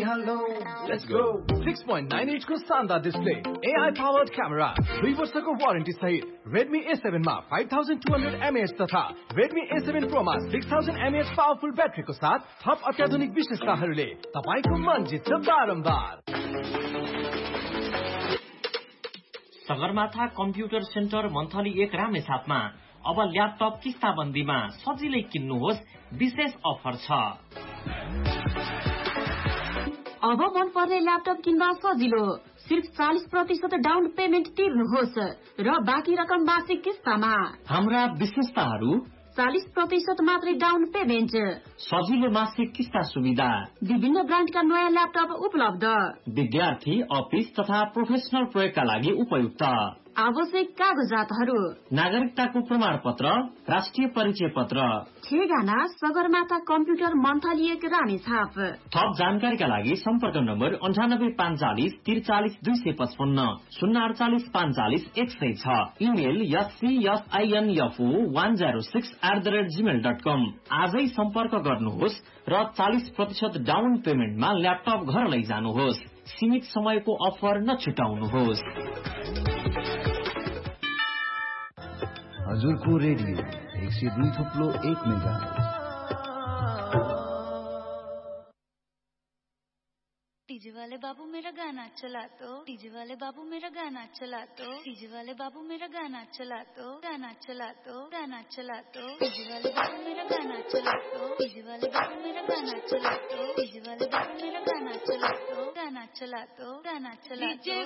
hello, let's go. 6.9 inch को शानदार display, AI powered camera, 2 वर्षको वारेन्टी सहित Redmi A7 मा 5200 mAh तथा Redmi A7 Pro मा 6000 mAh पावरफुल ब्याट्रीको साथ थप अत्याधुनिक विशेषताहरूले तपाईको मन जित्छ बारम्बार। सगरमाथा कम्प्युटर सेन्टर मन्थली 1 रामेछापमा अब ल्यापटप किस्ताबन्दीमा सजिलै किन्नुहोस्, विशेष अफर छ। अब मन पर्ने ल्यापटप किन्दा सजिलो, सिर्फ 40% डाउन पेमेन्ट तिर्नुहोस् र बाँकी रकम मासिक किस्तामा। हाम्रा विशेषताहरू: 40% मात्रै डाउन पेमेन्ट, सजिलो मासिक किस्ता सुविधा, विभिन्न ब्रान्डका नयाँ ल्यापटप उपलब्ध, विद्यार्थी, अफिस तथा प्रोफेसनल प्रयोगका लागि उपयुक्त, आवश्यक कागजातहरू: नागरिकताको प्रमाणपत्र, राष्ट्रिय परिचय पत्र। ठेगाना सगरमाथा कम्प्युटर मन्थली 1 रामेछाप। थप जानकारीका लागि सम्पर्क नम्बर 9845 43 255 048 45 106, इमेल scsinfo106@gmail.com। आजै सम्पर्क गर्नुहोस् र 40% डाउन पेमेन्टमा ल्यापटप घर लैजानुहोस्। सीमित समयको अफर नछुटाउनुहोस्। हजुरको रेडियो 102.1 मेगाहर्ज। डीजे वाले बाबू मेरा गाना चला दो, डीजे वाले बाबू मेरा गाना चला दो, डीजे वाले बाबू मेरा गाना चला दो, गाना चला दो, गाना चला दो, डीजे वाले बाबू मेरा गाना चला दो, डीजे वाले बाबू मेरा गाना चला दो, डीजे वाले बाबू मेरा गाना चला दो, गाना चला दो, गाना चला दो।